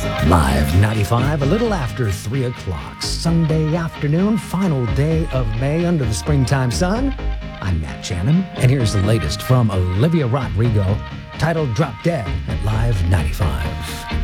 Live 95, a little after 3 o'clock, Sunday afternoon, final day of May under the springtime sun. I'm Matt Shannon, and here's the latest from Olivia Rodrigo, titled Drop Dead at Live 95.